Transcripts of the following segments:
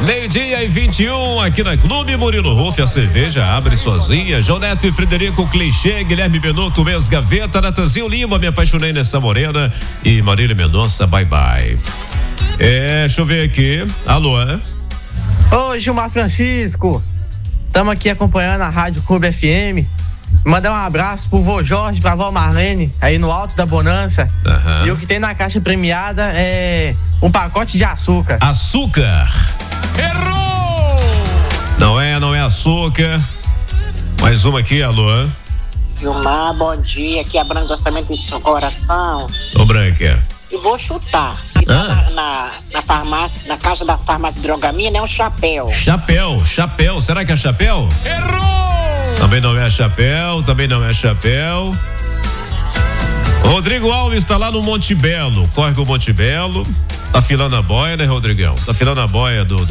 Meio-dia e 21 aqui na Clube Murilo Ruff, a cerveja abre sozinha. João Neto e Frederico Clichê, Guilherme Benuto, Mês Gaveta, Natanzinho Lima, Me Apaixonei Nessa Morena e Marília Mendonça, bye bye. Deixa eu ver aqui. Alô? Ô, Gilmar Francisco, estamos aqui acompanhando a Rádio Clube FM. Mandar um abraço pro vô Jorge, pra vó Marlene, aí no alto da Bonança. Uhum. E o que tem na caixa premiada é um pacote de açúcar. Açúcar? Errou! Não é açúcar. Mais uma aqui, alô? Gilmar, bom dia. Aqui é a Branca do Orçamento do seu coração. Ô, Branca. E vou chutar. Na farmácia, na caixa da farmácia Drogamina é um chapéu. Chapéu. Será que é chapéu? Errou! Também não é chapéu. Rodrigo Alves tá lá no Monte Belo. Corre com o Monte Belo. Tá filando a boia, né, Rodrigão? Tá filando a boia do...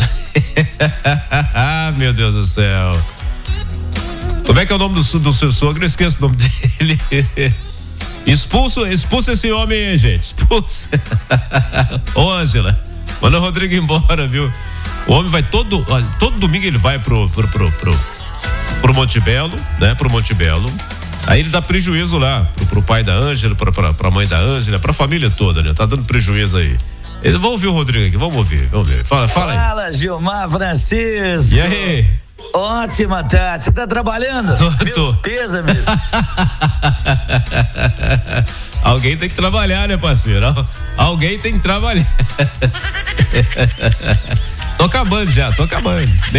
Meu Deus do céu. Como é que é o nome do seu sogro? Eu esqueço o nome dele. Expulsa esse homem aí, gente. Expulsa. Ô, Ângela, manda o Rodrigo embora, viu? O homem vai todo domingo ele vai pro Monte Belo, né? Pro Monte Belo. Aí ele dá prejuízo lá pro pai da Ângela, pra mãe da Ângela, pra família toda, né? Tá dando prejuízo aí. Vamos ouvir o Rodrigo aqui, vamos ouvir. Fala aí. Fala, Gilmar Francisco. E aí? Ótima tarde, você tá trabalhando? Tô. Pêsames. Alguém tem que trabalhar, né, parceiro? Alguém tem que trabalhar. Tô acabando.